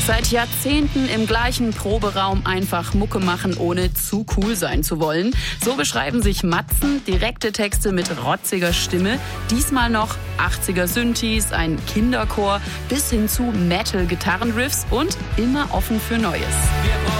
Seit Jahrzehnten im gleichen Proberaum einfach Mucke machen, ohne zu cool sein zu wollen. So beschreiben sich Matzen, direkte Texte mit rotziger Stimme. Diesmal noch 80er Synthes, ein Kinderchor bis hin zu Metal-Gitarrenriffs und immer offen für Neues.